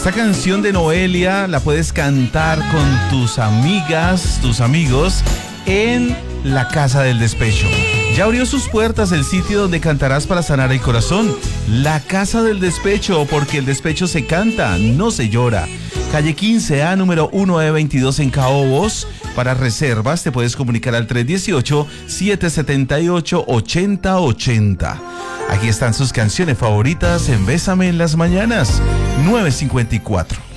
Esta canción de Noelia la puedes cantar con tus amigas, tus amigos en la Casa del Despecho. Ya abrió sus puertas el sitio donde cantarás para sanar el corazón. La Casa del Despecho, porque el despecho se canta, no se llora. Calle 15A, número 1E22 en Caobos. Para reservas te puedes comunicar al 318-778-8080. Aquí están sus canciones favoritas en Bésame en las Mañanas, 9:54.